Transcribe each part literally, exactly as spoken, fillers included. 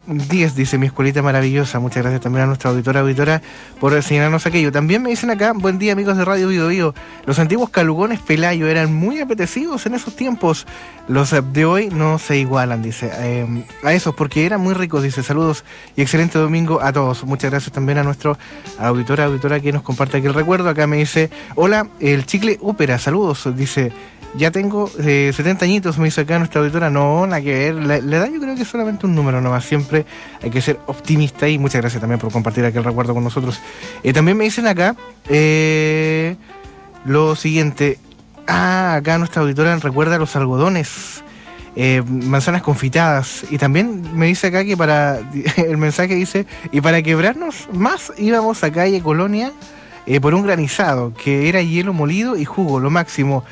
diez, dice mi escuelita maravillosa. Muchas gracias también a nuestra auditora, auditora, por enseñarnos aquello. También me dicen acá, buen día amigos de Radio Bio Bio. Los antiguos calugones Pelayo eran muy apetecidos en esos tiempos. Los de hoy no se igualan, dice, eh, a esos, porque eran muy ricos, dice. Saludos y excelente domingo a todos. Muchas gracias también a nuestro auditora, auditora que nos comparte aquí el recuerdo. Acá me dice, hola, el chicle ópera, saludos, dice. Ya tengo eh, setenta añitos, me dice acá nuestra auditora. No, nada que ver. La, la edad yo creo que es solamente un número nomás. Siempre hay que ser optimista y muchas gracias también por compartir aquel recuerdo con nosotros. Eh, también me dicen acá eh, lo siguiente. Ah, acá nuestra auditora recuerda los algodones, eh, manzanas confitadas. Y también me dice acá que para... el mensaje dice, y para quebrarnos más íbamos a calle Colonia eh, por un granizado, que era hielo molido y jugo, lo máximo.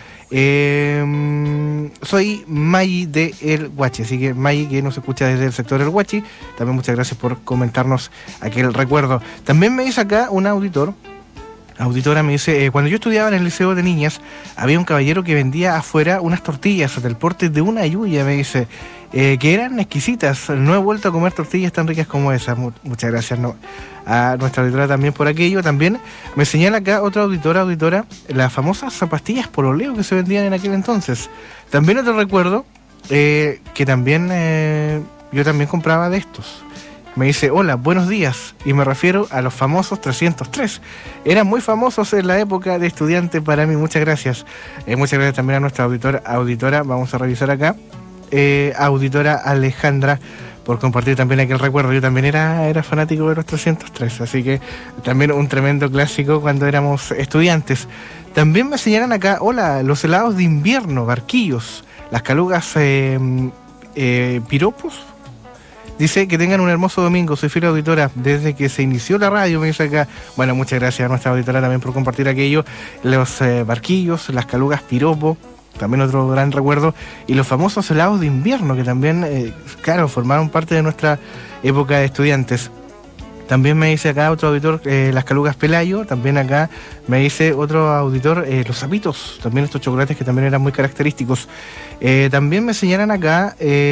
Eh, soy Maggi de El Guachi, así que Maggi, que nos escucha desde el sector El Guachi, también muchas gracias por comentarnos aquel recuerdo. También me dice acá un auditor, auditora, me dice, eh, cuando yo estudiaba en el liceo de niñas, había un caballero que vendía afuera unas tortillas del porte de una yuya, me dice, eh, que eran exquisitas. No he vuelto a comer tortillas tan ricas como esas. Muchas gracias no, a nuestra auditora también por aquello. También me señala acá otra auditora, auditora, las famosas pastillas pololeo que se vendían en aquel entonces. También otro recuerdo, eh, que también eh, yo también compraba de estos. Me dice, hola, buenos días, y me refiero a los famosos trescientos tres. Eran muy famosos en la época de estudiante para mí. Muchas gracias. Eh, muchas gracias también a nuestra auditora, auditora, vamos a revisar acá, eh, auditora Alejandra, por compartir también aquel recuerdo. Yo también era, era fanático de los trescientos tres, así que también un tremendo clásico cuando éramos estudiantes. También me señalan acá, hola, los helados de invierno, barquillos, las calugas eh, eh, piropos. Dice que tengan un hermoso domingo, soy fiel auditora desde que se inició la radio, me dice acá. Bueno, muchas gracias a nuestra auditora también por compartir aquello. Los eh, barquillos, las calugas piropo, también otro gran recuerdo. Y los famosos helados de invierno, que también, eh, claro, formaron parte de nuestra época de estudiantes. También me dice acá otro auditor, eh, las calugas Pelayo. También acá me dice otro auditor, eh, los sapitos, también estos chocolates que también eran muy característicos. Eh, también me señalan acá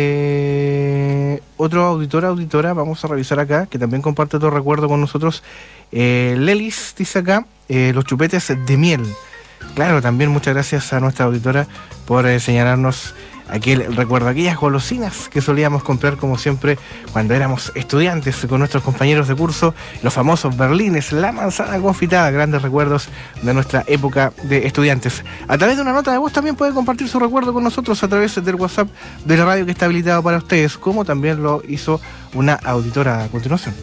eh, otro auditor, auditora, vamos a revisar acá, que también comparte otro recuerdo con nosotros. Eh, Lelis dice acá, eh, los chupetes de miel. Claro, también muchas gracias a nuestra auditora por eh, señalarnos aquel recuerdo, aquellas golosinas que solíamos comprar como siempre cuando éramos estudiantes con nuestros compañeros de curso, los famosos berlines, la manzana confitada, grandes recuerdos de nuestra época de estudiantes. A través de una nota de voz también puede compartir su recuerdo con nosotros a través del WhatsApp de la radio que está habilitado para ustedes, como también lo hizo una auditora a continuación.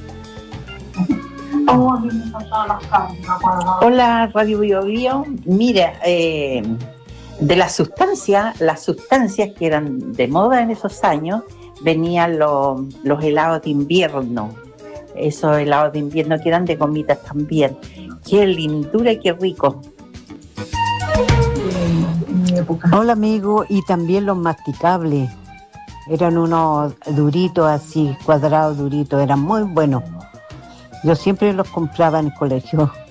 Hola, Radio Bio Bio. Mira, eh, de las sustancias, las sustancias que eran de moda en esos años, venían los, los helados de invierno. Esos helados de invierno que eran de gomitas también. Qué lindura y qué rico. Hola, amigo, y también los masticables. Eran unos duritos así, cuadrados duritos, eran muy buenos. Yo siempre los compraba en el colegio.